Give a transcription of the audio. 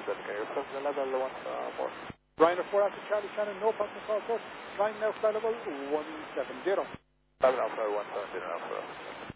Delta, can you request the level 1 more? Ryanair 4 after Charlie Shannon, no problem at all, sir. Climb now, flight level 170. Level Alpha 170 now,